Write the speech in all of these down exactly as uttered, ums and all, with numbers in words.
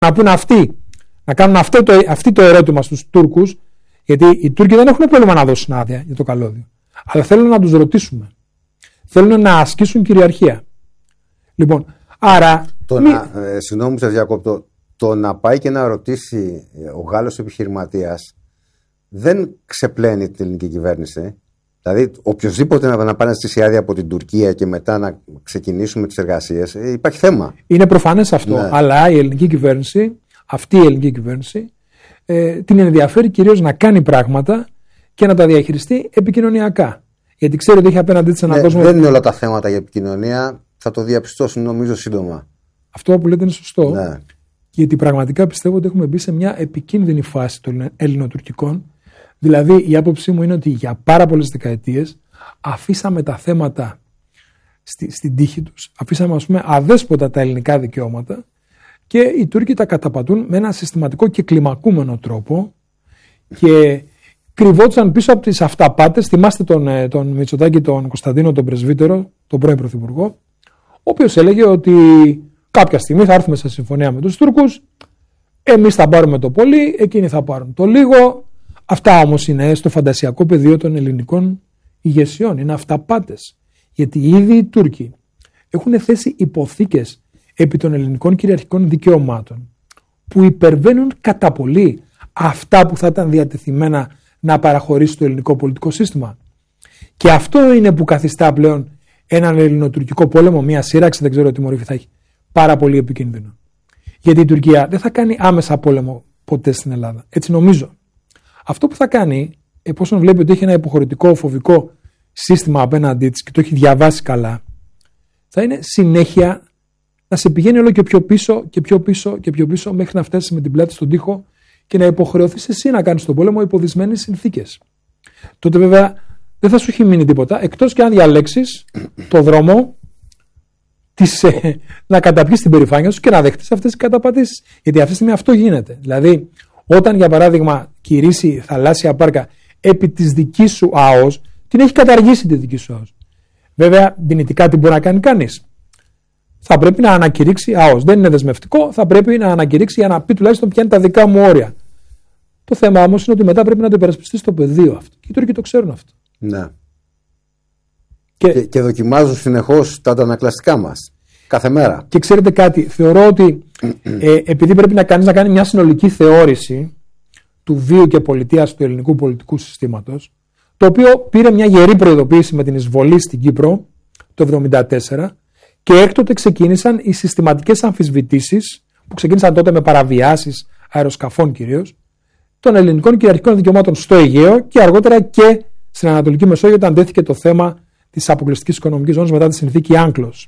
να πούνε αυτοί, να κάνουν αυτό το, αυτοί το ερώτημα στους Τούρκους, γιατί οι Τούρκοι δεν έχουν πρόβλημα να δώσουν άδεια για το καλώδιο. Αλλά θέλουν να τους ρωτήσουμε. Θέλουν να ασκήσουν κυριαρχία. Λοιπόν, άρα. Το μη... να, ε, συγγνώμη που σας διακόπτω. Το να πάει και να ρωτήσει ο Γάλλος επιχειρηματίας δεν ξεπλένει την ελληνική κυβέρνηση. Δηλαδή, οποιοδήποτε να, να πάει να στήσει άδεια από την Τουρκία και μετά να ξεκινήσουμε τις εργασίες, ε, υπάρχει θέμα. Είναι προφανές αυτό. Ναι. Αλλά η ελληνική κυβέρνηση, αυτή η ελληνική κυβέρνηση, ε, την ενδιαφέρει κυρίως να κάνει πράγματα και να τα διαχειριστεί επικοινωνιακά. Γιατί ξέρει ότι έχει απέναντί της έναν ναι, κόσμο. Δεν είναι όλα τα θέματα για επικοινωνία. Θα το διαπιστώσουν νομίζω σύντομα. Αυτό που λέτε είναι σωστό. Ναι. Γιατί πραγματικά πιστεύω ότι έχουμε μπει σε μια επικίνδυνη φάση των ελληνοτουρκικών. Δηλαδή, η άποψή μου είναι ότι για πάρα πολλές δεκαετίες αφήσαμε τα θέματα στη, στην τύχη τους. Αφήσαμε, ας πούμε, αδέσποτα τα ελληνικά δικαιώματα και οι Τούρκοι τα καταπατούν με ένα συστηματικό και κλιμακούμενο τρόπο και κρυβόντουσαν πίσω από τις αυταπάτες. Θυμάστε τον, τον Μητσοτάκη, τον Κωνσταντίνο, τον πρεσβύτερο, τον πρώην πρωθυπουργό, ο οποίος έλεγε ότι κάποια στιγμή θα έρθουμε σε συμφωνία με τους Τούρκους, εμείς θα πάρουμε το πολύ, εκείνοι θα πάρουν το λίγο. Αυτά όμως είναι στο φαντασιακό πεδίο των ελληνικών ηγεσιών, είναι αυταπάτες. Γιατί ήδη οι Τούρκοι έχουν θέσει υποθήκες επί των ελληνικών κυριαρχικών δικαιωμάτων που υπερβαίνουν κατά πολύ αυτά που θα ήταν διατεθειμένα να παραχωρήσει το ελληνικό πολιτικό σύστημα. Και αυτό είναι που καθιστά πλέον έναν ελληνοτουρκικό πόλεμο, μια σύραξη, δεν ξέρω τι μορφή θα έχει, πάρα πολύ επικίνδυνο. Γιατί η Τουρκία δεν θα κάνει άμεσα πόλεμο ποτέ στην Ελλάδα. Έτσι νομίζω. Αυτό που θα κάνει, εφόσον βλέπει ότι έχει ένα υποχωρητικό, φοβικό σύστημα απέναντί της και το έχει διαβάσει καλά, θα είναι συνέχεια να σε πηγαίνει όλο και πιο πίσω και πιο πίσω και πιο πίσω μέχρι να φτάσει με την πλάτη στον τοίχο και να υποχρεωθείς εσύ να κάνεις τον πόλεμο υπό δυσμένες συνθήκες. Τότε βέβαια δεν θα σου έχει μείνει τίποτα, εκτός και αν διαλέξεις το δρόμο της, ε, να καταπιείς την περηφάνεια σου και να δεχτείς αυτές τις καταπατήσεις. Γιατί αυτή τη στιγμή αυτό γίνεται. Δηλαδή, όταν για παράδειγμα κηρύσει θαλάσσια πάρκα επί της δικής σου ΑΟΣ, την έχει καταργήσει τη δική σου ΑΟΣ. Βέβαια, δυνητικά τι μπορεί να κάνει κανείς. Θα πρέπει να ανακηρύξει ΑΟΣ. Δεν είναι δεσμευτικό, θα πρέπει να ανακηρύξει για να πει τουλάχιστον ποια είναι τα δικά μου όρια. Το θέμα όμως είναι ότι μετά πρέπει να το υπερασπιστεί στο πεδίο αυτό. Και οι Τούρκοι το ξέρουν αυτό. Ναι. Και, και, και δοκιμάζουν συνεχώς τα αντανακλαστικά μας. Κάθε μέρα. Και ξέρετε κάτι, θεωρώ ότι ε, επειδή πρέπει να κάνεις να κάνει μια συνολική θεώρηση του βίου και πολιτείας του ελληνικού πολιτικού συστήματος, το οποίο πήρε μια γερή προειδοποίηση με την εισβολή στην Κύπρο το χίλια εννιακόσια εβδομήντα τέσσερα και έκτοτε ξεκίνησαν οι συστηματικές αμφισβητήσεις που ξεκίνησαν τότε με παραβιάσεις αεροσκαφών κυρίως των ελληνικών κυριαρχικών δικαιωμάτων στο Αιγαίο και αργότερα και στην Ανατολική Μεσόγειο όταν τέθηκε το θέμα της αποκλειστικής οικονομικής ζώνης μετά τη συνθήκη Άγκλος.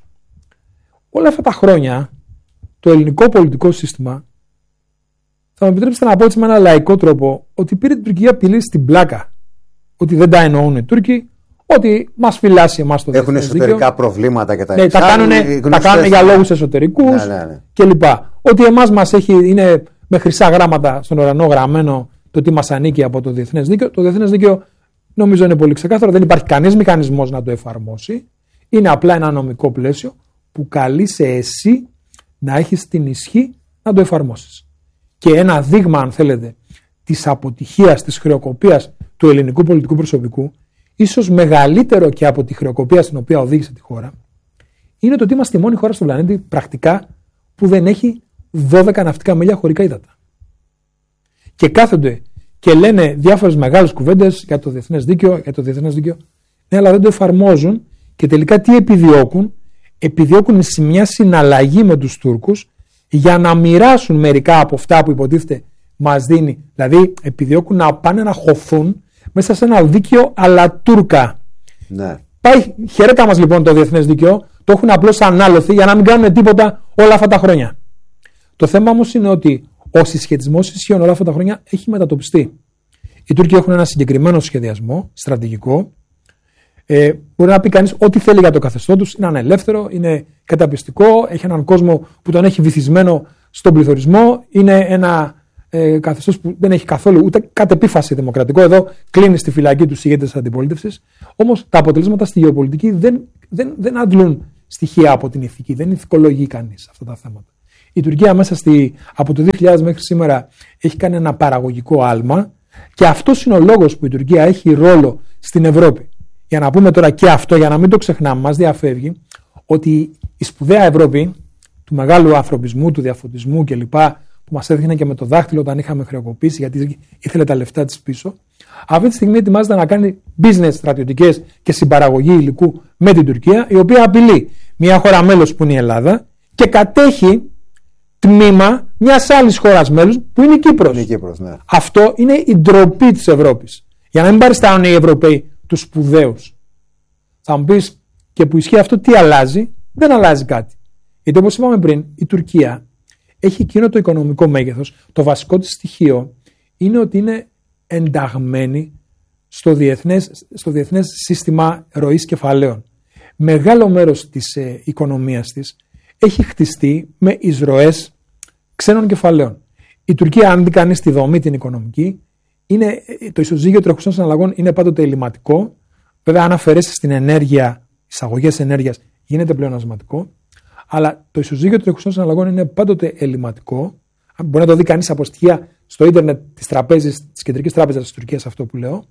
Όλα αυτά τα χρόνια το ελληνικό πολιτικό σύστημα, θα μου επιτρέψετε να πω έτσι με ένα λαϊκό τρόπο, ότι πήρε την τουρκική απειλή στην πλάκα. Ότι δεν τα εννοούν οι Τούρκοι, ότι μας φυλάσει εμάς το διεθνές δίκαιο. Έχουν εσωτερικά δίκαιο. προβλήματα και τα ναι, εξάρτητα. Τα κάνουν για λόγους εσωτερικούς ναι, ναι, ναι. κλπ. Ότι εμάς μας έχει, είναι με χρυσά γράμματα στον ουρανό γραμμένο το τι μας ανήκει από το διεθνές δίκαιο. Το διεθνές δίκαιο νομίζω είναι πολύ ξεκάθαρο. Δεν υπάρχει κανείς μηχανισμός να το εφαρμόσει. Είναι απλά ένα νομικό πλαίσιο που καλείσαι εσύ να έχεις την ισχύ να το εφαρμόσεις. Και ένα δείγμα, αν θέλετε, της αποτυχίας, της χρεοκοπίας του ελληνικού πολιτικού προσωπικού, ίσως μεγαλύτερο και από τη χρεοκοπία στην οποία οδήγησε τη χώρα, είναι το ότι είμαστε η μόνη χώρα στον πλανήτη πρακτικά που δεν έχει δώδεκα ναυτικά μίλια χωρικά ύδατα. Και κάθονται και λένε διάφορες μεγάλες κουβέντες για το διεθνές δίκαιο, για το διεθνές δίκαιο, ναι, αλλά δεν το εφαρμόζουν και τελικά τι επιδιώκουν? Επιδιώκουν μια συναλλαγή με τους Τούρκους για να μοιράσουν μερικά από αυτά που υποτίθεται μας δίνει. Δηλαδή επιδιώκουν να πάνε να χωθούν μέσα σε ένα δίκαιο αλλά Τούρκα. Ναι. Πάει χαιρέτα μας λοιπόν το διεθνές δίκαιο, το έχουν απλώς ανάλωθει για να μην κάνουν τίποτα όλα αυτά τα χρόνια. Το θέμα όμως είναι ότι ο συσχετισμός ισχύων όλα αυτά τα χρόνια έχει μετατοπιστεί. Οι Τούρκοι έχουν ένα συγκεκριμένο σχεδιασμό στρατηγικό. Ε, μπορεί να πει κανείς ό,τι θέλει για το καθεστώ τους, είναι ανελεύθερο, είναι καταπιστικό, έχει έναν κόσμο που τον έχει βυθισμένο στον πληθωρισμό, είναι ένα ε, καθεστώς που δεν έχει καθόλου ούτε κατ' επίφαση δημοκρατικό. Εδώ κλείνει στη φυλακή τους ηγέτες της αντιπολίτευσης. Όμως τα αποτελέσματα στη γεωπολιτική δεν, δεν, δεν αντλούν στοιχεία από την ηθική, δεν ηθικολογεί κανείς αυτά τα θέματα. Η Τουρκία μέσα στη, από το δύο χιλιάδες μέχρι σήμερα έχει κάνει ένα παραγωγικό άλμα και αυτός είναι ο λόγος που η Τουρκία έχει ρόλο στην Ευρώπη. Για να πούμε τώρα και αυτό, για να μην το ξεχνάμε, μας διαφεύγει ότι η σπουδαία Ευρώπη του μεγάλου ανθρωπισμού, του διαφωτισμού κλπ. Που μας έδειχνε και με το δάχτυλο όταν είχαμε χρεοκοπήσει γιατί ήθελε τα λεφτά της πίσω, αυτή τη στιγμή ετοιμάζεται να κάνει business στρατιωτικές και συμπαραγωγή υλικού με την Τουρκία, η οποία απειλεί μια χώρα μέλος που είναι η Ελλάδα και κατέχει τμήμα μιας άλλης χώρας μέλους που είναι η Κύπρος. Είναι η Κύπρος, ναι. Αυτό είναι η ντροπή της Ευρώπης. Για να μην παριστάνουν οι Ευρωπαίοι τους σπουδαίους. Θα μου πεις, και που ισχύει αυτό, τι αλλάζει? Δεν αλλάζει κάτι. Γιατί όπως είπαμε πριν, η Τουρκία έχει εκείνο το οικονομικό μέγεθος. Το βασικό της στοιχείο είναι ότι είναι ενταγμένη στο διεθνές, στο διεθνές σύστημα ροής κεφαλαίων. Μεγάλο μέρος της ε, οικονομίας της έχει χτιστεί με εισρωές ξένων κεφαλαίων. Η Τουρκία, αν δει κανείς τη δομή την οικονομική, είναι, το ισοζύγιο τρεχουσών συναλλαγών είναι πάντοτε ελληματικό. Βέβαια, αν αφαιρέσει στην ενέργεια, εισαγωγές ενέργειας, γίνεται πλεονασματικό. Αλλά το ισοζύγιο τρεχουσών συναλλαγών είναι πάντοτε ελληματικό. Μπορεί να το δει κανείς από στοιχεία στο ίντερνετ της τραπέζης, της Κεντρικής Τράπεζας της Τουρκίας, αυτό που λέω.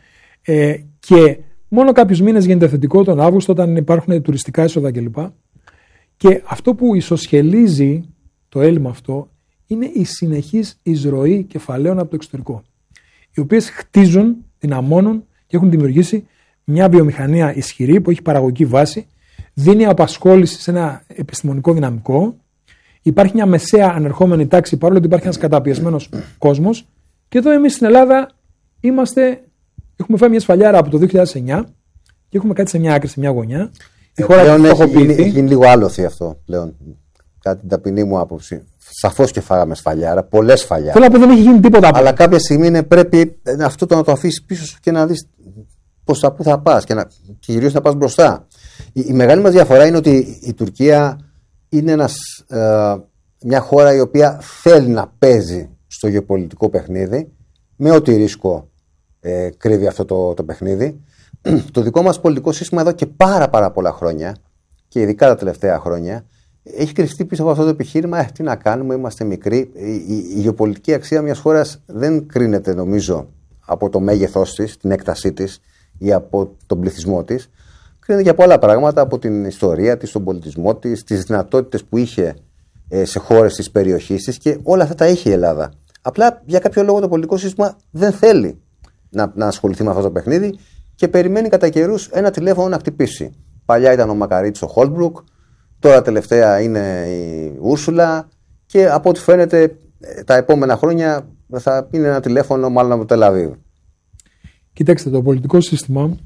Ε, και μόνο κάποιους μήνες γίνεται θετικό τον Αύγουστο, όταν υπάρχουν τουριστικά έσοδα κλπ. Και αυτό που ισοσχελίζει το έλλειμμα αυτό είναι η συνεχής εισρωή κεφαλαίων από το εξωτερικό, οι οποίες χτίζουν, δυναμώνουν και έχουν δημιουργήσει μια βιομηχανία ισχυρή που έχει παραγωγική βάση, δίνει απασχόληση σε ένα επιστημονικό δυναμικό, υπάρχει μια μεσαία ανερχόμενη τάξη παρόλο ότι υπάρχει ένας καταπιεσμένος κόσμος, και εδώ εμείς στην Ελλάδα είμαστε, έχουμε φάει μια σφαλιάρα από το δύο χιλιάδες εννιά και έχουμε κάτι σε μια άκρη, σε μια γωνιά. Η ε, χώρα πλέον έχει γίνει, έχει γίνει λίγο άλοθη αυτό πλέον. Κάτι την ταπεινή μου άποψη. Σαφώς και φάγαμε σφαλιάρα, πολλές σφαλιάρες. Θέλω να πω, δεν έχει γίνει τίποτα. Αλλά κάποια στιγμή είναι, πρέπει αυτό το να το αφήσεις πίσω σου και να δεις προς τα πού θα πας και, να, και κυρίως να πας μπροστά. Η, η μεγάλη μας διαφορά είναι ότι η Τουρκία είναι ένας, ε, μια χώρα η οποία θέλει να παίζει στο γεωπολιτικό παιχνίδι με ό,τι ρίσκο ε, κρύβει αυτό το, το παιχνίδι. Το δικό μας πολιτικό σύστημα εδώ και πάρα πάρα πολλά χρόνια και ειδικά τα τελευταία χρόνια έχει κρυφτεί πίσω από αυτό το επιχείρημα. Ε, τι να κάνουμε, είμαστε μικροί. Η, η, η γεωπολιτική αξία μιας χώρας δεν κρίνεται, νομίζω, από το μέγεθός της, την έκτασή της ή από τον πληθυσμό της. Κρίνεται για πολλά πράγματα, από την ιστορία της, τον πολιτισμό της, τις δυνατότητες που είχε ε, σε χώρες της περιοχής της, και όλα αυτά τα έχει η Ελλάδα. Απλά για κάποιο λόγο το πολιτικό σύστημα δεν θέλει να, να ασχοληθεί με αυτό το παιχνίδι και περιμένει κατά καιρούς ένα τηλέφωνο να χτυπήσει. Παλιά ήταν ο Μακαρίτης, ο Χόλτμπρουκ, τώρα τελευταία είναι η Ούρσουλα, και από ό,τι φαίνεται τα επόμενα χρόνια θα είναι ένα τηλέφωνο μάλλον από το Τελαβίβ. Κοιτάξτε, το πολιτικό σύστημα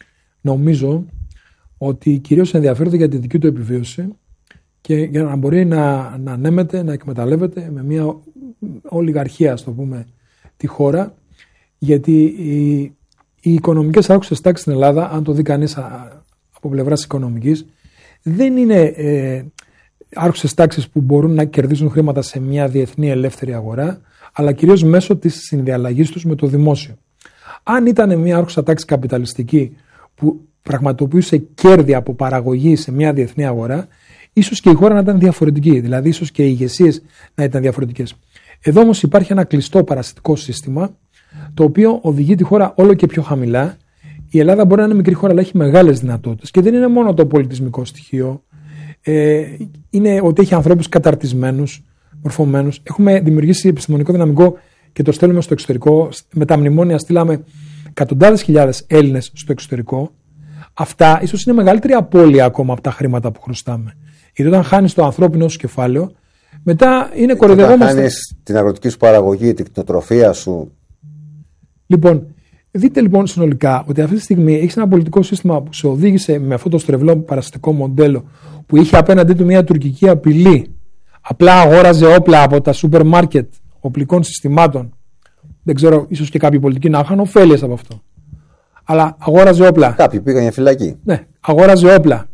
νομίζω ότι κυρίως ενδιαφέρεται για τη δική του επιβίωση και για να μπορεί να, να ανέμεται, να εκμεταλλεύεται με μια ολιγαρχία, ας το πούμε, τη χώρα, γιατί οι, οι οικονομικές άρχουσες τάξεις στην Ελλάδα, αν το δει κανείς από πλευράς οικονομικής, δεν είναι ε, άρχουσες τάξεις που μπορούν να κερδίσουν χρήματα σε μια διεθνή ελεύθερη αγορά, αλλά κυρίως μέσω της συνδιαλλαγής τους με το δημόσιο. Αν ήταν μια άρχουσα τάξη καπιταλιστική που πραγματοποιούσε κέρδη από παραγωγή σε μια διεθνή αγορά, ίσως και η χώρα να ήταν διαφορετική, δηλαδή ίσως και οι ηγεσίες να ήταν διαφορετικές. Εδώ όμως υπάρχει ένα κλειστό παρασιτικό σύστημα, το οποίο οδηγεί τη χώρα όλο και πιο χαμηλά. Η Ελλάδα μπορεί να είναι μικρή χώρα, αλλά έχει μεγάλες δυνατότητες. Και δεν είναι μόνο το πολιτισμικό στοιχείο. Ε, είναι ότι έχει ανθρώπους καταρτισμένους, μορφωμένους. Έχουμε δημιουργήσει επιστημονικό δυναμικό και το στέλνουμε στο εξωτερικό. Με τα μνημόνια στείλαμε εκατοντάδες χιλιάδες Έλληνες στο εξωτερικό. Αυτά ίσως είναι μεγαλύτερη απώλεια ακόμα από τα χρήματα που χρωστάμε. Γιατί όταν χάνεις το ανθρώπινο σου κεφάλαιο, μετά είναι κοροϊδευόμαστε. Όταν χάνεις την αγροτική σου παραγωγή, την κτηνοτροφία σου. Λοιπόν, δείτε λοιπόν συνολικά ότι αυτή τη στιγμή έχεις ένα πολιτικό σύστημα που σε οδήγησε με αυτό το στρεβλό παρασιτικό μοντέλο, που είχε απέναντί του μια τουρκική απειλή. Απλά αγόραζε όπλα από τα σούπερ μάρκετ οπλικών συστημάτων. Δεν ξέρω, ίσως και κάποιοι πολιτικοί να είχαν ωφέλειες από αυτό. Αλλά αγόραζε όπλα. Κάποιοι πήγαν για φυλακή. Ναι, αγόραζε όπλα.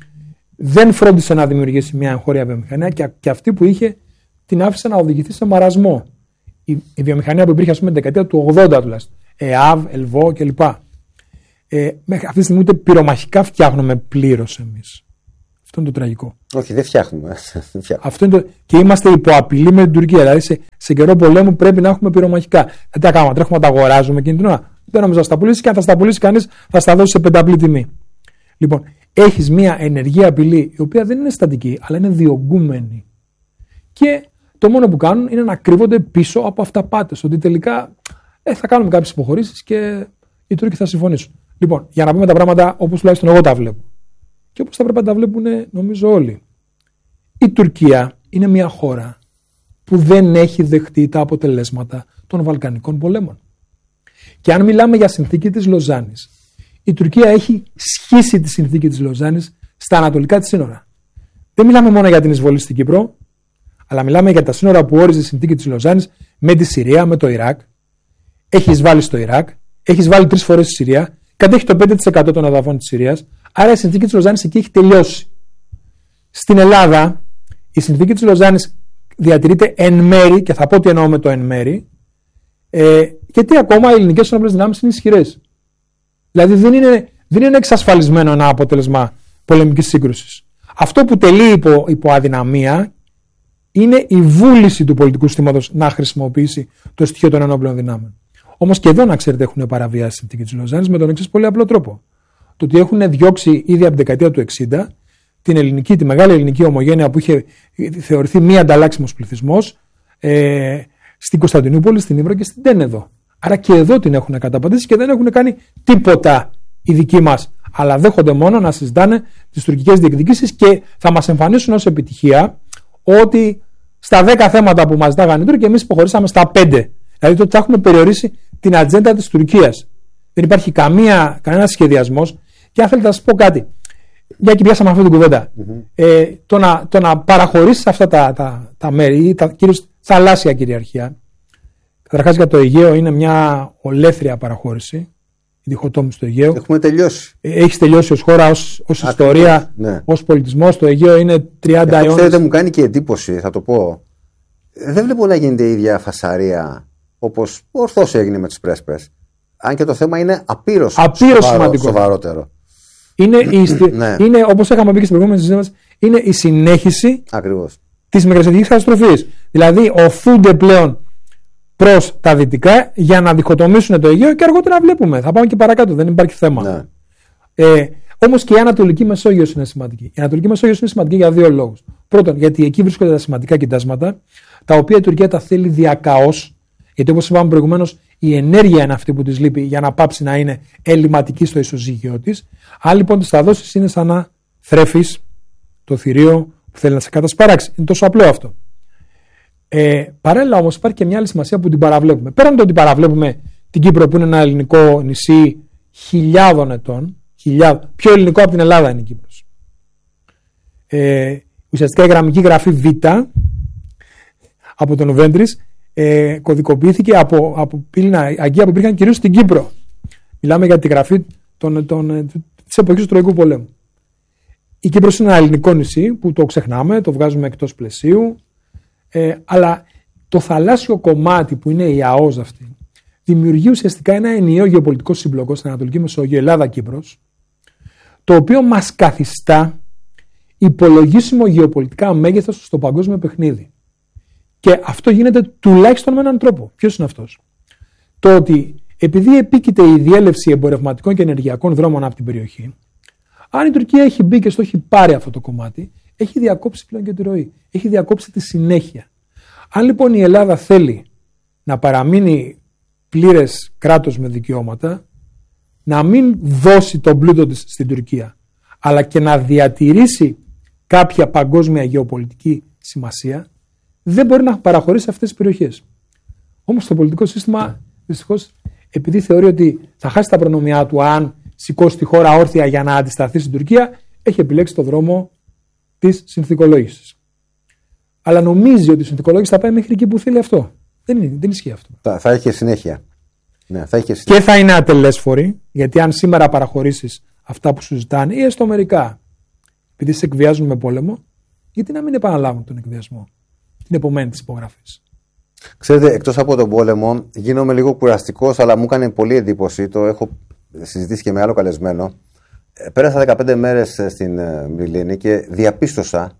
Δεν φρόντισε να δημιουργήσει μια εγχώρια βιομηχανία, και, και αυτή που είχε την άφησε να οδηγηθεί σε μαρασμό. Η, η βιομηχανία που υπήρχε, ας πούμε, την δεκαετία του ογδόντα τουλάχιστον. ΕΑΒ, ΕΛΒΟ κλπ. Ε, μέχρι αυτή τη στιγμή ούτε πυρομαχικά φτιάχνουμε πλήρως εμείς. Αυτό είναι το τραγικό. Όχι, δεν φτιάχνουμε. Αυτό είναι το... Και είμαστε υπό απειλή με την Τουρκία. Δηλαδή σε, σε καιρό πολέμου πρέπει να έχουμε πυρομαχικά. Δεν τα κάνουμε, τρέχουμε να τα αγοράζουμε εκείνη την ώρα. Δεν νομίζω να στα πουλήσει και αν θα στα πουλήσει κανείς θα στα δώσει σε πενταπλή τιμή. Λοιπόν, έχεις μια ενεργή απειλή η οποία δεν είναι στατική, αλλά είναι διωγγούμενη. Και το μόνο που κάνουν είναι να κρύβονται πίσω από αυταπάτες. Ότι τελικά ε, θα κάνουμε κάποιες υποχωρήσεις και οι Τούρκοι θα συμφωνήσουν. Λοιπόν, για να πούμε τα πράγματα όπως τουλάχιστον εγώ τα βλέπω. Και όπως θα πρέπει να τα βλέπουν νομίζω όλοι. Η Τουρκία είναι μια χώρα που δεν έχει δεχτεί τα αποτελέσματα των Βαλκανικών πολέμων. Και αν μιλάμε για συνθήκη της Λοζάνης, η Τουρκία έχει σχίσει τη συνθήκη της Λοζάνης στα ανατολικά της σύνορα. Δεν μιλάμε μόνο για την εισβολή στην Κύπρο, αλλά μιλάμε για τα σύνορα που όριζε η συνθήκη της Λοζάνης με τη Συρία, με το Ιράκ. Έχει εισβάλει στο Ιράκ, έχει εισβάλει τρεις φορές στη Συρία, κατέχει το πέντε τοις εκατό των εδαφών της Συρίας, άρα η συνθήκη της Λοζάνης εκεί έχει τελειώσει. Στην Ελλάδα, η συνθήκη της Λοζάνης διατηρείται εν μέρη, και θα πω τι εννοώ με το εν μέρη, ε, γιατί ακόμα οι ελληνικές ενόπλες δυνάμεις είναι ισχυρές. Δηλαδή δεν είναι, δεν είναι εξασφαλισμένο ένα αποτέλεσμα πολεμικής σύγκρουσης. Αυτό που τελεί υπό, υπό αδυναμία είναι η βούληση του πολιτικού συστήματος να χρησιμοποιήσει το στοιχείο των ενόπλων δυνάμεων. Όμως και εδώ, να ξέρετε, έχουν παραβιάσει τη συνθήκη της Λοζάνης με τον εξής πολύ απλό τρόπο. Το ότι έχουν διώξει ήδη από την δεκαετία του εξήντα την ελληνική, τη μεγάλη ελληνική ομογένεια που είχε θεωρηθεί μη ανταλλάξιμος πληθυσμός ε, στην Κωνσταντινούπολη, στην Ύβρο και στην Τένεδο. Άρα και εδώ την έχουν καταπατήσει και δεν έχουν κάνει τίποτα οι δικοί μας. Αλλά δέχονται μόνο να συζητάνε τις τουρκικές διεκδικήσεις και θα μας εμφανίσουν ως επιτυχία ότι στα δέκα θέματα που μας ζητάγανε οι Τούρκοι, εμείς υποχωρήσαμε στα πέντε. Δηλαδή τότε θα έχουμε περιορίσει την ατζέντα της Τουρκίας. Δεν υπάρχει καμία, κανένα σχεδιασμός. Και αν θέλετε να σας πω κάτι, μια και πιάσαμε αυτή την κουβέντα, mm-hmm. ε, το, να, το να παραχωρήσεις αυτά τα, τα, τα μέρη, τα, κυρίως θαλάσσια κυριαρχία, καταρχάς για το Αιγαίο είναι μια ολέθρια παραχώρηση, η διχοτόμηση του Αιγαίου. Έχουμε τελειώσει. Έχεις τελειώσει ως χώρα, ως, ως ιστορία, ναι. ως πολιτισμός. Το Αιγαίο είναι τριάντα αιώνες. Αυτό μου κάνει και εντύπωση, θα το πω. Δεν βλέπω να γίνεται η ίδια φασαρία όπως ορθώς έγινε με τις πρέσπες. Αν και το θέμα είναι απείρως, απείρως σοβαρό, σοβαρότερο. Είναι, η, ναι. είναι, όπως είχαμε πει και στην προηγούμενη συζήτηση, είναι η συνέχιση Ακριβώς. της μικρασιατικής καταστροφής. Δηλαδή οθούνται πλέον προς τα δυτικά για να διχοτομήσουν το Αιγαίο και αργότερα βλέπουμε. Θα πάμε και παρακάτω, δεν υπάρχει θέμα. Ναι. Ε, όμως και η Ανατολική Μεσόγειος είναι σημαντική. Η Ανατολική Μεσόγειος είναι σημαντική για δύο λόγους. Πρώτον, γιατί εκεί βρίσκονται τα σημαντικά κοιτάσματα, τα οποία η Τουρκία τα θέλει διακαώς. Γιατί όπως είπαμε προηγουμένως, η ενέργεια είναι αυτή που της λείπει για να πάψει να είναι ελληματική στο ισοζύγιο της. Αν λοιπόν της τα δώσεις, είναι σαν να θρέφεις το θηρίο που θέλει να σε κατασπαράξει. Είναι τόσο απλό αυτό. Ε, παράλληλα όμως υπάρχει και μια άλλη σημασία που την παραβλέπουμε. Πέραν το ότι παραβλέπουμε την Κύπρο, που είναι ένα ελληνικό νησί χιλιάδων ετών, χιλιάδων, πιο ελληνικό από την Ελλάδα είναι η Κύπρος. Ε, ουσιαστικά η γραμμική γραφή Β από τον Ουβέντρης ε, κωδικοποιήθηκε από, από πύληνα αγκία που υπήρχαν κυρίως στην Κύπρο. Μιλάμε για τη γραφή των, των, της εποχής του Τροϊκού Πολέμου. Η Κύπρος είναι ένα ελληνικό νησί που το ξεχνάμε, το βγάζουμε εκτός πλαισίου, ε, αλλά το θαλάσσιο κομμάτι που είναι η ΑΟΣ αυτή δημιουργεί ουσιαστικά ένα ενιαίο γεωπολιτικό σύμπλοκο στην Ανατολική Μεσόγειο, Ελλάδα-Κύπρος, το οποίο μας καθιστά υπολογίσιμο γεωπολιτικά μέγεθος στο παγκόσμιο παιχνίδι. Και αυτό γίνεται τουλάχιστον με έναν τρόπο. Ποιος είναι αυτός? Το ότι επειδή επίκειται η διέλευση εμπορευματικών και ενεργειακών δρόμων από την περιοχή, αν η Τουρκία έχει μπει και στο έχει πάρει αυτό το κομμάτι, έχει διακόψει πλέον και τη ροή. Έχει διακόψει τη συνέχεια. Αν λοιπόν η Ελλάδα θέλει να παραμείνει πλήρες κράτος με δικαιώματα, να μην δώσει τον πλούτο της στην Τουρκία, αλλά και να διατηρήσει κάποια παγκόσμια γεωπολιτική σημασία, δεν μπορεί να παραχωρήσει αυτές τις περιοχές. Όμως το πολιτικό σύστημα, δυστυχώς, επειδή θεωρεί ότι θα χάσει τα προνομιά του αν σηκώσει τη χώρα όρθια για να αντισταθεί στην Τουρκία, έχει επιλέξει το δρόμο της συνθηκολόγησης. Αλλά νομίζει ότι η συνθηκολόγηση θα πάει μέχρι εκεί που θέλει αυτό. Δεν, είναι, δεν ισχύει αυτό. Θα, θα έχει συνέχεια. Ναι, θα έχει συνέχεια. Και θα είναι ατελέσφορη, γιατί αν σήμερα παραχωρήσεις αυτά που σου ζητάνε, ή έστω μερικά, επειδή σε εκβιάζουν με πόλεμο, γιατί να μην επαναλάβουν τον εκβιασμό την επομένη της υπογραφής. Ξέρετε, εκτός από τον πόλεμο, γίνομαι λίγο κουραστικός, αλλά μου έκανε πολύ εντύπωση. Το έχω συζητήσει και με άλλο καλεσμένο. πέρασα δεκαπέντε μέρες στην Μυτιλήνη και διαπίστωσα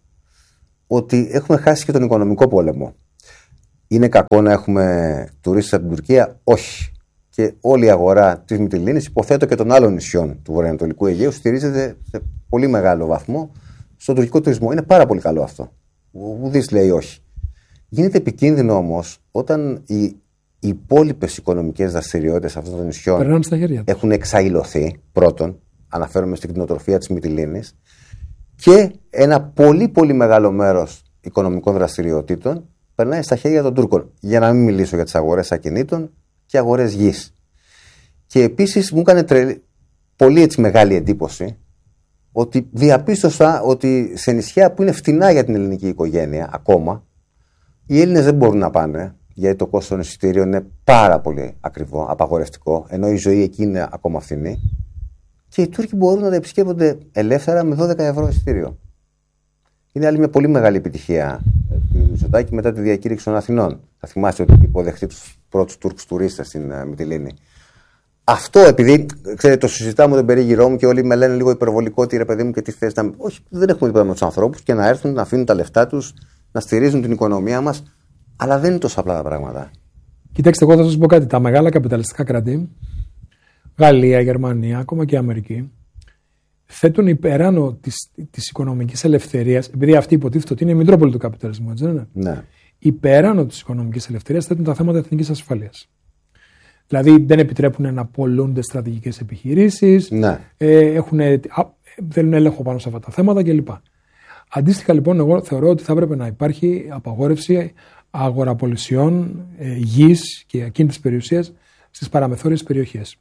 ότι έχουμε χάσει και τον οικονομικό πόλεμο. Είναι κακό να έχουμε τουρίστες από την Τουρκία? Όχι. Και όλη η αγορά της Μυτιλήνης, υποθέτω και των άλλων νησιών του βορειοανατολικού Αιγαίου, στηρίζεται σε πολύ μεγάλο βαθμό στον τουρκικό τουρισμό. Είναι πάρα πολύ καλό αυτό. Ουδής λέει όχι. Γίνεται επικίνδυνο όμως όταν οι υπόλοιπες οικονομικές δραστηριότητες αυτών των νησιών έχουν εξαϊλωθεί. Πρώτον, αναφέρομαι στην κτηνοτροφία της Μυτιλήνης, και ένα πολύ πολύ μεγάλο μέρος οικονομικών δραστηριοτήτων περνάει στα χέρια των Τούρκων. Για να μην μιλήσω για τις αγορές ακινήτων και αγορές γης. Και επίσης μου έκανε τρελ... πολύ έτσι μεγάλη εντύπωση ότι διαπίστωσα ότι σε νησιά που είναι φτηνά για την ελληνική οικογένεια ακόμα, οι Έλληνες δεν μπορούν να πάνε, γιατί το κόστος των εισιτήριων είναι πάρα πολύ ακριβό, απαγορευτικό, ενώ η ζωή εκεί είναι ακόμα φθηνή. Και οι Τούρκοι μπορούν να τα επισκέπτονται ελεύθερα με δώδεκα ευρώ εισιτήριο. Είναι άλλη μια πολύ μεγάλη επιτυχία του Μητσοτάκη μετά τη διακήρυξη των Αθηνών. Θα θυμάστε ότι υποδεχτεί τους πρώτους Τούρκους τουρίστες στην Μυτιλήνη. Αυτό επειδή, ξέρετε, το συζητάμε με τον περίγυρό μου και όλοι με λένε λίγο υπερβολικό, τι ρε παιδί μου και τι θες να. Όχι, δεν έχουμε τίποτα με τους ανθρώπους και να έρθουν να αφήνουν τα λεφτά τους, να στηρίζουν την οικονομία μας. Αλλά δεν είναι τόσο απλά τα πράγματα. Κοιτάξτε, εγώ θα σας πω κάτι. Τα μεγάλα καπιταλιστικά κράτη, Γαλλία, Γερμανία, ακόμα και η Αμερική, θέτουν υπεράνω της, της οικονομικής ελευθερίας, επειδή αυτή υποτίθεται ότι είναι η μητρόπολη του καπιταλισμού, έτσι δεν είναι? Ναι. Υπεράνω της οικονομικής ελευθερίας θέτουν τα θέματα εθνικής ασφαλείας. Δηλαδή δεν επιτρέπουν να πολλούνται στρατηγικές επιχειρήσεις, ναι. ε, έχουν, θέλουν έλεγχο πάνω σε αυτά τα θέματα κλπ. Αντίστοιχα λοιπόν, εγώ θεωρώ ότι θα έπρεπε να υπάρχει απαγόρευση αγοραπολισιών, ε, γης και ακίνητης περιουσίας στις παραμεθόριες περιοχές.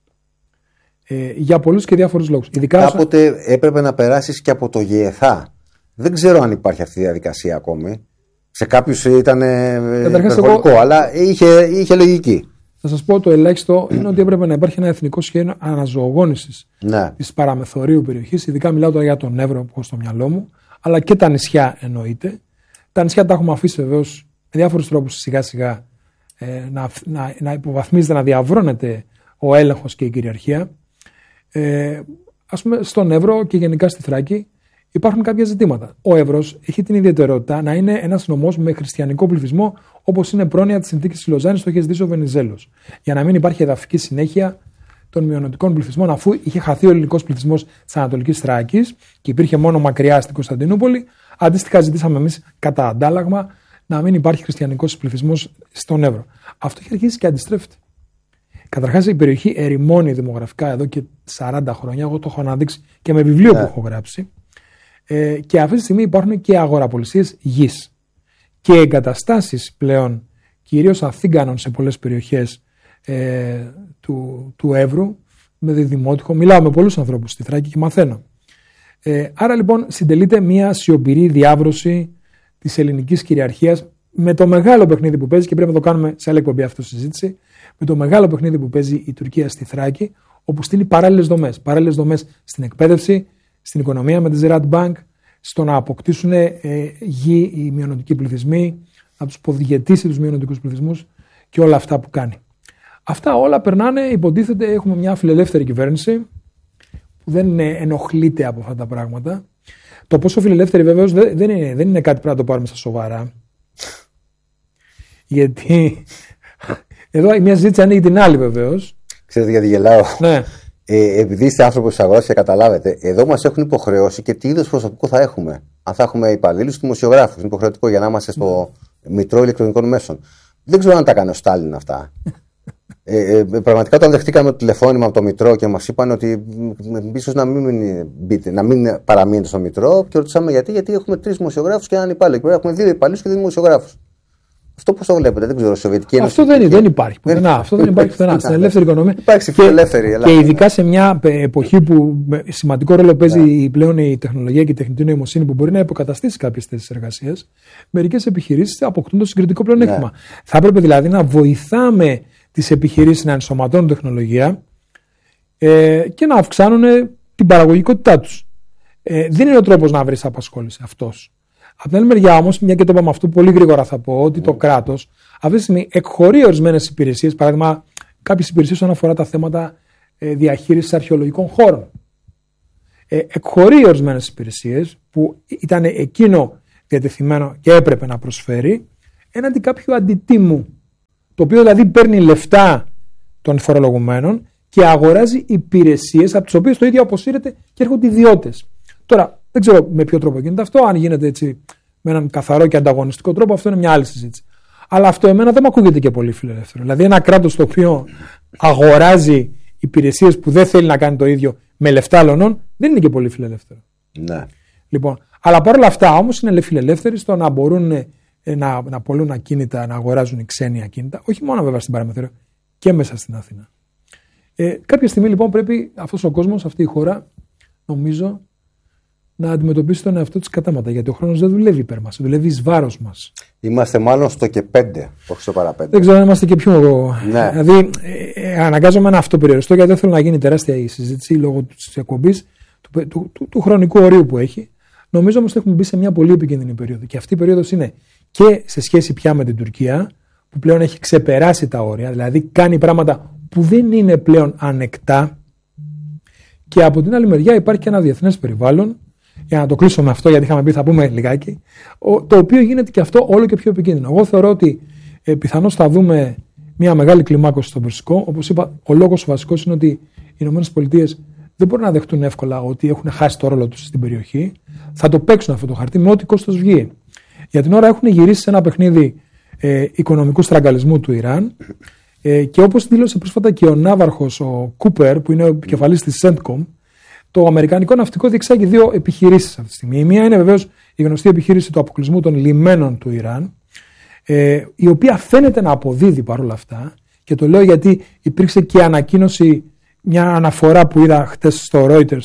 Ε, για πολλούς και διάφορους λόγους. Ειδικά κάποτε όσο... έπρεπε να περάσεις και από το ΓΕΘΑ. Δεν ξέρω αν υπάρχει αυτή η διαδικασία ακόμη. Σε κάποιους ήταν υπερβολικό, εγώ... αλλά είχε, είχε λογική. Θα σας πω το ελάχιστο είναι ότι έπρεπε να υπάρχει ένα εθνικό σχέδιο αναζωογόνησης ναι. της παραμεθορίου περιοχής. Ειδικά μιλάω τώρα για τον Εύρο που έχω στο μυαλό μου, αλλά και τα νησιά εννοείται. Τα νησιά τα έχουμε αφήσει βεβαίως με διάφορους τρόπους σιγά σιγά ε, να, να, να υποβαθμίζεται, να διαβρώνεται ο έλεγχος και η κυριαρχία. Ε, ας πούμε στον Εύρο και γενικά στη Θράκη υπάρχουν κάποια ζητήματα. Ο Εύρος έχει την ιδιαιτερότητα να είναι ένας νομός με χριστιανικό πληθυσμό, όπως είναι πρόνοια της συνθήκης της Λοζάνης, το είχε ζητήσει ο Βενιζέλος. Για να μην υπάρχει εδαφική συνέχεια των μειονοτικών πληθυσμών, αφού είχε χαθεί ο ελληνικός πληθυσμός της Ανατολικής Θράκης και υπήρχε μόνο μακριά στην Κωνσταντινούπολη, αντίστοιχα ζητήσαμε εμείς κατά αντάλλαγμα να μην υπάρχει χριστιανικός πληθυσμός στον Εύρο. Αυτό έχει αρχίσει και αντιστρέφεται. Καταρχάς η περιοχή ερημώνει δημογραφικά εδώ και σαράντα χρόνια. Εγώ το έχω αναδείξει και με βιβλίο yeah. που έχω γράψει. Ε, και αυτή τη στιγμή υπάρχουν και αγοραπολισίες γης και εγκαταστάσεις πλέον κυρίως αθήγανων σε πολλές περιοχές ε, του, του Εύρου με δημότυχο. Μιλάω με πολλούς ανθρώπους στη Θράκη και μαθαίνω. Ε, άρα λοιπόν συντελείται μια σιωπηρή διάβρωση της ελληνικής κυριαρχίας με το μεγάλο παιχνίδι που παίζει, και πρέπει να το κάνουμε σε άλλη εκπομπή αυτή τη συζήτηση, με το μεγάλο παιχνίδι που παίζει η Τουρκία στη Θράκη, όπου στείλει παράλληλες δομές. Παράλληλες δομές στην εκπαίδευση, στην οικονομία με τη Ziraat Bank, στο να αποκτήσουν ε, γη οι μειονοτικοί πληθυσμοί, να τους ποδηγετήσει τους μειονοτικούς πληθυσμούς και όλα αυτά που κάνει. Αυτά όλα περνάνε, υποτίθεται, έχουμε μια φιλελεύθερη κυβέρνηση που δεν ενοχλείται από αυτά τα πράγματα. Το πόσο φιλελεύθερη βεβαίως δεν είναι, δεν είναι κάτι που πρέπει να το πάρουμε στα σοβαρά. Γιατί εδώ μια συζήτηση ανοίγει την άλλη βεβαίως. Ξέρετε γιατί γελάω? Ναι. Ε, επειδή είστε άνθρωποι της αγοράς και καταλάβετε, εδώ μας έχουν υποχρεώσει και τι είδος προσωπικό θα έχουμε. Αν θα έχουμε υπαλλήλους, δημοσιογράφους. Είναι υποχρεωτικό για να είμαστε στο Μητρό Ηλεκτρονικών Μέσων. Δεν ξέρω αν τα κάνει ο Στάλιν αυτά. ε, ε, πραγματικά όταν δεχτήκαμε το τηλεφώνημα από το Μητρό και μας είπαν ότι ίσως να μην, μπείτε, να μην παραμείνετε στο Μητρό, και ρωτήσαμε γιατί, γιατί έχουμε τρεις δημοσιογράφους και έναν υπάλληλο. Έχουμε δύο υπαλλήλους και δύο δημοσιογράφους. Αυτό πώς το βλέπετε? Δεν ξέρω. Σοβιετική Ένωση. Αυτό δεν, δεν υπάρχει πουθενά. Αυτό δεν υπάρχει πουθενά. Στην ελεύθερη οικονομία. Υπάρχει και, ελεύθερη, και ειδικά σε μια εποχή που σημαντικό ρόλο παίζει yeah. πλέον η τεχνολογία και η τεχνητή νοημοσύνη, που μπορεί να υποκαταστήσει κάποιες θέσεις εργασίας, μερικές επιχειρήσεις αποκτούν το συγκριτικό πλεονέκτημα. Yeah. Θα έπρεπε δηλαδή να βοηθάμε τις επιχειρήσεις να ενσωματώνουν τεχνολογία ε, και να αυξάνουν την παραγωγικότητά τους. Ε, δεν είναι ο τρόπος να βρεις απασχόληση αυτός. Από την άλλη μεριά όμως, μια και το είπαμε αυτό, πολύ γρήγορα θα πω ότι mm. το κράτος αυτή τη στιγμή εκχωρεί ορισμένες υπηρεσίες, παράδειγμα κάποιες υπηρεσίες όσον αφορά τα θέματα ε, διαχείρισης αρχαιολογικών χώρων. ε, εκχωρεί ορισμένες υπηρεσίες που ήταν εκείνο διατεθειμένο και έπρεπε να προσφέρει έναντι κάποιου αντιτίμου, το οποίο δηλαδή παίρνει λεφτά των φορολογουμένων και αγοράζει υπηρεσίες από τις οποίες το ίδιο αποσύρεται και έρχονται ιδιώτες. Τώρα, δεν ξέρω με ποιο τρόπο γίνεται αυτό, αν γίνεται έτσι με έναν καθαρό και ανταγωνιστικό τρόπο, αυτό είναι μια άλλη συζήτηση. Αλλά αυτό εμένα δεν μου ακούγεται και πολύ φιλελεύθερο. Δηλαδή, ένα κράτος το οποίο αγοράζει υπηρεσίες που δεν θέλει να κάνει το ίδιο με λεφτά άλλων, δεν είναι και πολύ φιλελεύθερο. Ναι. Λοιπόν, αλλά παρόλα αυτά όμως είναι φιλελεύθεροι στο να μπορούν να, να πωλούν ακίνητα, να αγοράζουν οι ξένοι ακίνητα, όχι μόνο βέβαια στην Παραμεθόριο και μέσα στην Αθήνα. Ε, κάποια στιγμή λοιπόν πρέπει αυτός ο κόσμος, αυτή η χώρα, νομίζω, να αντιμετωπίσει τον εαυτό της κατάματα. Γιατί ο χρόνος δεν δουλεύει υπέρ μας, δουλεύει εις βάρος μας. Είμαστε μάλλον στο και πέντε, όχι στο παραπέντε. Δεν ξέρω αν είμαστε και πιο. Ναι. Δηλαδή, ε, ε, αναγκάζομαι να αυτοπεριοριστώ γιατί δεν θέλω να γίνει τεράστια η συζήτηση λόγω της εκπομπής, του, του, του, του χρονικού ορίου που έχει. Νομίζω όμως ότι έχουμε μπει σε μια πολύ επικίνδυνη περίοδο. Και αυτή η περίοδος είναι και σε σχέση πια με την Τουρκία, που πλέον έχει ξεπεράσει τα όρια, δηλαδή κάνει πράγματα που δεν είναι πλέον ανεκτά. Και από την άλλη μεριά υπάρχει και ένα διεθνές περιβάλλον, για να το κλείσω με αυτό, γιατί είχαμε πει θα πούμε λιγάκι, το οποίο γίνεται και αυτό όλο και πιο επικίνδυνο. Εγώ θεωρώ ότι ε, πιθανώς θα δούμε μια μεγάλη κλιμάκωση στον Περσικό. Όπως είπα, ο λόγος βασικός είναι ότι οι ΗΠΑ δεν μπορούν να δεχτούν εύκολα ότι έχουν χάσει το ρόλο τους στην περιοχή. Θα το παίξουν αυτό το χαρτί με ό,τι κόστος βγει. Για την ώρα έχουν γυρίσει σε ένα παιχνίδι ε, οικονομικού στραγγαλισμού του Ιράν. Ε, και όπως δήλωσε πρόσφατα και ο ναύαρχος, ο Κούπερ, που είναι ο επικεφαλής της Σέντκομ, το αμερικανικό ναυτικό διεξάγει δύο επιχειρήσεις αυτή τη στιγμή. Η μία είναι βεβαίως η γνωστή επιχείρηση του αποκλεισμού των λιμένων του Ιράν, ε, η οποία φαίνεται να αποδίδει παρόλα αυτά. Και το λέω γιατί υπήρξε και ανακοίνωση, μια αναφορά που είδα χτες στο Reuters,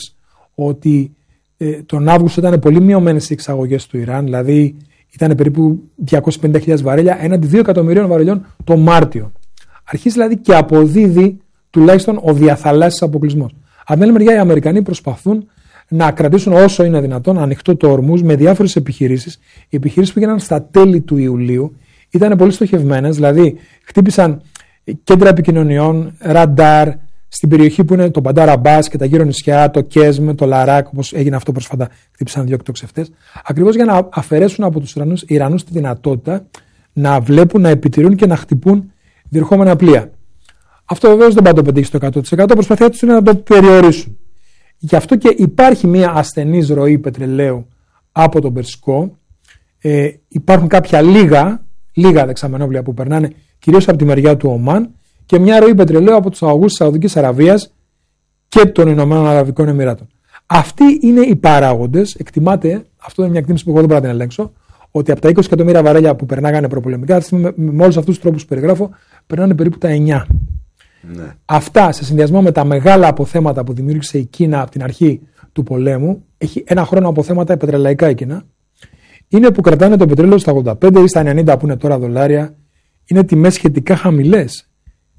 ότι ε, τον Αύγουστο ήταν πολύ μειωμένες οι εξαγωγές του Ιράν, δηλαδή ήταν περίπου διακόσιες πενήντα χιλιάδες βαρέλια έναντι δύο εκατομμυρίων βαρελιών το Μάρτιο. Αρχίζει δηλαδή και αποδίδει τουλάχιστον ο διαθαλάσσης αποκλεισμός. Από την άλλη μεριά, οι Αμερικανοί προσπαθούν να κρατήσουν όσο είναι δυνατόν ανοιχτό το Ορμούζ με διάφορες επιχειρήσεις. Οι επιχειρήσεις που έγιναν στα τέλη του Ιουλίου ήταν πολύ στοχευμένες, δηλαδή χτύπησαν κέντρα επικοινωνιών, ραντάρ, στην περιοχή που είναι το Μπαντάρ Αμπάς και τα γύρω νησιά, το Κέσμ, το Λαράκ, όπως έγινε αυτό πρόσφατα, χτύπησαν δύο εκτοξευτές, ακριβώς για να αφαιρέσουν από τους Ιρανούς, Ιρανούς τη δυνατότητα να βλέπουν, να επιτηρούν και να χτυπούν διερχόμενα πλοία. Αυτό βεβαίως δεν πάει να το πετύχει στο εκατό τοις εκατό, προσπαθία τους είναι να το περιορίσουν. Γι' αυτό και υπάρχει μια ασθενής ροή πετρελαίου από τον Περσικό. Ε, υπάρχουν κάποια λίγα, λίγα δεξαμενόπλια που περνάνε κυρίως από τη μεριά του Ομάν και μια ροή πετρελαίου από τους αγωγούς της Σαουδικής Αραβίας και των Ηνωμένων Αραβικών Εμιράτων. Αυτοί είναι οι παράγοντες. Εκτιμάται, αυτό είναι μια εκτίμηση που εγώ δεν μπορώ να την ελέγξω, ότι από τα είκοσι εκατομμύρια βαρέλια που περνάγανε προπολεμικά, με, με όλους αυτούς τους τρόπους που περιγράφω, περνάνε περίπου τα εννιά. Ναι. Αυτά σε συνδυασμό με τα μεγάλα αποθέματα που δημιούργησε η Κίνα από την αρχή του πολέμου, έχει ένα χρόνο αποθέματα πετρελαϊκά η Κίνα, είναι που κρατάνε το πετρέλαιο στα ογδόντα πέντε ή στα ενενήντα που είναι τώρα δολάρια. Είναι τιμές σχετικά χαμηλές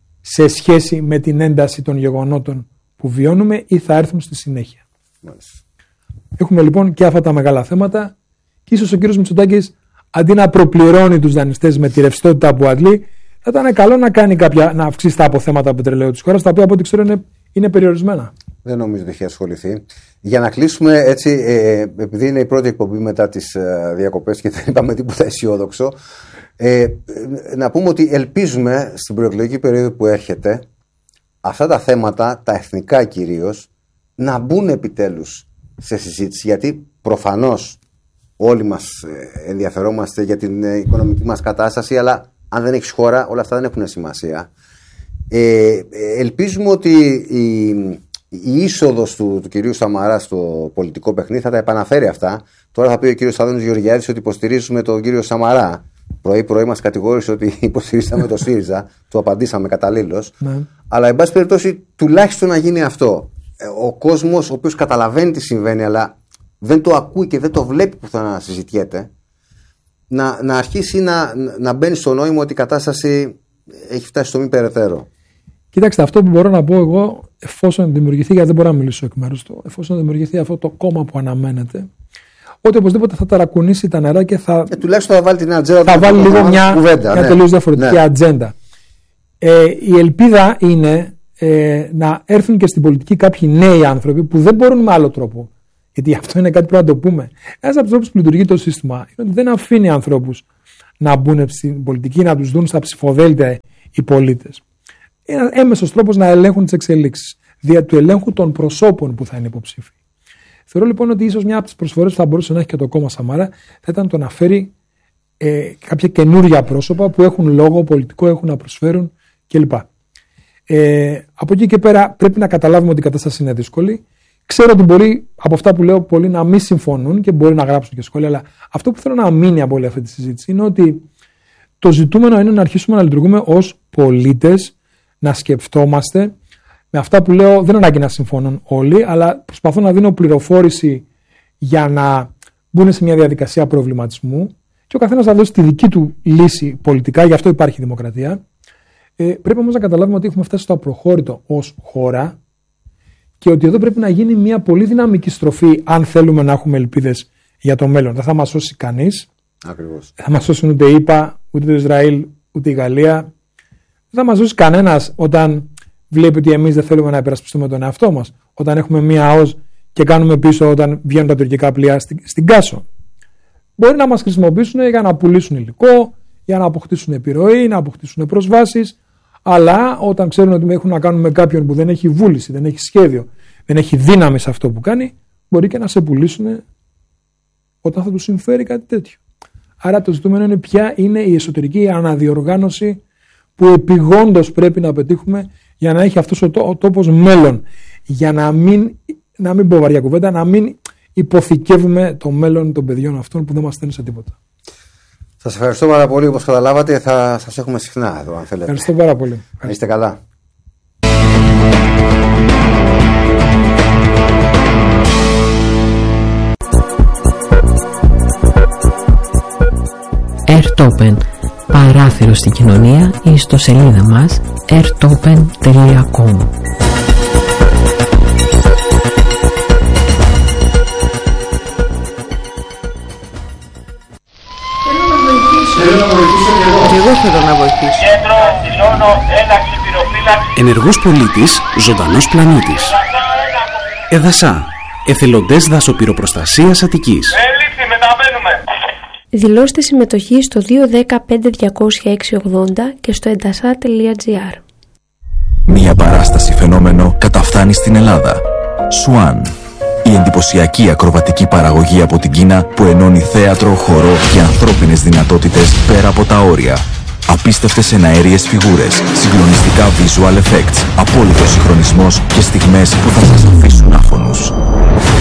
σε σχέση με την ένταση των γεγονότων που βιώνουμε ή θα έρθουν στη συνέχεια. Μάλιστα. Έχουμε λοιπόν και αυτά τα μεγάλα θέματα και ίσως ο κύριος Μητσοτάκης, αντί να προπληρώνει τους δανειστές με τη ρευστότητα που αντλεί, θα ήταν καλό να κάνει κάποια, να αυξήσει τα αποθέματα πετρελαίου της χώρας, τα οποία από ό,τι ξέρω είναι, είναι περιορισμένα. Δεν νομίζω ότι έχει ασχοληθεί. Για να κλείσουμε έτσι, ε, επειδή είναι η πρώτη εκπομπή μετά τις ε, διακοπές και δεν είπαμε τίποτα αισιόδοξο, ε, να πούμε ότι ελπίζουμε στην προεκλογική περίοδο που έρχεται αυτά τα θέματα, τα εθνικά κυρίως, να μπουν επιτέλους σε συζήτηση, γιατί προφανώς όλοι μας ενδιαφερόμαστε για την οικονομική μας κατάσταση, αλλά αν δεν έχεις χώρα όλα αυτά δεν έχουν σημασία. Ε, ελπίζουμε ότι η, η είσοδος του, του κυρίου Σαμαρά στο πολιτικό παιχνίδι θα τα επαναφέρει αυτά. Τώρα θα πει ο κύριος Άδωνης Γεωργιάδης ότι υποστηρίζουμε τον κύριο Σαμαρά. Πρωί-πρωί μας κατηγόρησε ότι υποστηρίζαμε το ΣΥΡΙΖΑ. Του απαντήσαμε καταλήλως. Ναι. Αλλά εν πάση περιπτώσει τουλάχιστον να γίνει αυτό. Ο κόσμος ο οποίος καταλαβαίνει τι συμβαίνει, αλλά δεν το ακούει και δεν το βλέπει που θα συζητιέται, να, να αρχίσει να, να μπαίνει στο νόημα ότι η κατάσταση έχει φτάσει στο μη περαιτέρω. Κοιτάξτε, αυτό που μπορώ να πω εγώ, εφόσον δημιουργηθεί, γιατί δεν μπορώ να μιλήσω εκ μέρους του, εφόσον δημιουργηθεί αυτό το κόμμα που αναμένεται, ότι οπωσδήποτε θα ταρακουνήσει τα νερά και θα. Ε, τουλάχιστον θα βάλει την ατζέντα. Θα βάλει λίγο μια, κουβέντα, μια ναι. τελείως διαφορετική ναι. ατζέντα. Ε, η ελπίδα είναι ε, να έρθουν και στην πολιτική κάποιοι νέοι άνθρωποι που δεν μπορούν με άλλο τρόπο γιατί αυτό είναι κάτι που πρέπει να το πούμε. Ένας από τους τρόπους που λειτουργεί το σύστημα είναι ότι δεν αφήνει ανθρώπους να μπουν στην πολιτική, να τους δουν στα ψηφοδέλτια οι πολίτες. Είναι ένας έμεσος τρόπος να ελέγχουν τις εξελίξεις, δια του ελέγχου των προσώπων που θα είναι υποψήφοι. Θεωρώ λοιπόν ότι ίσως μια από τις προσφορές που θα μπορούσε να έχει και το κόμμα Σαμάρα θα ήταν το να φέρει ε, κάποια καινούργια πρόσωπα που έχουν λόγο πολιτικό, έχουν να προσφέρουν κλπ. Ε, από εκεί και πέρα πρέπει να καταλάβουμε ότι η κατάσταση είναι δύσκολη. Ξέρω ότι μπορεί από αυτά που λέω πολλοί να μην συμφωνούν και μπορεί να γράψουν και σχόλια, αλλά αυτό που θέλω να μείνει από όλη αυτή τη συζήτηση είναι ότι το ζητούμενο είναι να αρχίσουμε να λειτουργούμε ως πολίτες, να σκεφτόμαστε. Με αυτά που λέω δεν ανάγκη να συμφωνούν όλοι, αλλά προσπαθώ να δίνω πληροφόρηση για να μπουν σε μια διαδικασία προβληματισμού και ο καθένας να δώσει τη δική του λύση πολιτικά, γι' αυτό υπάρχει δημοκρατία. Ε, πρέπει όμως να καταλάβουμε ότι έχουμε φτάσει στο απροχώρητο ως χώρα και ότι εδώ πρέπει να γίνει μια πολύ δυναμική στροφή αν θέλουμε να έχουμε ελπίδες για το μέλλον. Δεν θα μας σώσει κανείς. Ακριβώς. Δεν θα μας σώσουν ούτε η ΗΠΑ, ούτε το Ισραήλ, ούτε η Γαλλία. Δεν θα μας σώσει κανένας όταν βλέπει ότι εμείς δεν θέλουμε να υπερασπιστούμε τον εαυτό μας. Όταν έχουμε μία ΑΟΣ και κάνουμε πίσω όταν βγαίνουν τα τουρκικά πλοία στην, στην Κάσο. Μπορεί να μας χρησιμοποιήσουν για να πουλήσουν υλικό, για να αποκτήσουν επιρροή, να αποκτήσουν προσβάσεις. Αλλά όταν ξέρουν ότι έχουν να κάνουν με κάποιον που δεν έχει βούληση, δεν έχει σχέδιο, δεν έχει δύναμη σε αυτό που κάνει, μπορεί και να σε πουλήσουν όταν θα τους συμφέρει κάτι τέτοιο. Άρα το ζητούμενο είναι ποια είναι η εσωτερική αναδιοργάνωση που επιγόντως πρέπει να πετύχουμε για να έχει αυτός ο, τό, ο τόπος μέλλον. Για να μην, να μην πω βαριά κουβέντα, να μην υποθηκεύουμε το μέλλον των παιδιών αυτών που δεν μας στέλνουν σε τίποτα. Σας ευχαριστώ πάρα πολύ. Όπως καταλάβατε, θα σας έχουμε συχνά εδώ, αν θέλετε. Ευχαριστώ πάρα πολύ. Να είστε καλά. Airtopen. Παράθυρο στην κοινωνία, η ιστοσελίδα μας airtopen τελεία com. Θέλω να βοηθήσω και εγώ. Και εγώ θέλω να βοηθήσω. Κέντρο, δηλώνω, ένταξη, πυροφύλαξη. Ενεργός πολίτης, ζωντανός πλανήτης. Εδασά, εθελοντές δασοπυροπροστασίας Αττικής. Ελήφθη, μεταβαίνουμε. Δηλώστε συμμετοχή στο δύο ένα πέντε διακόσια έξι ογδόντα και στο εντασά τελεία τζι άρ. Μια παράσταση φαινόμενο καταφθάνει στην Ελλάδα. Swan. Η εντυπωσιακή ακροβατική παραγωγή από την Κίνα που ενώνει θέατρο, χορό και ανθρώπινες δυνατότητες πέρα από τα όρια. Απίστευτες εναέριες φιγούρες, συγκλονιστικά visual effects, απόλυτος συγχρονισμός και στιγμές που θα σας αφήσουν άφωνους.